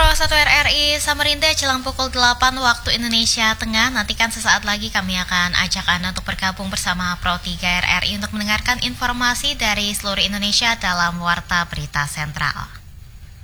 1 RRI Samarinda jelang pukul 8 waktu Indonesia Tengah. Nantikan sesaat lagi kami akan ajak Anda untuk bergabung bersama Pro 3 RRI untuk mendengarkan informasi dari seluruh Indonesia dalam Warta Berita Sentral.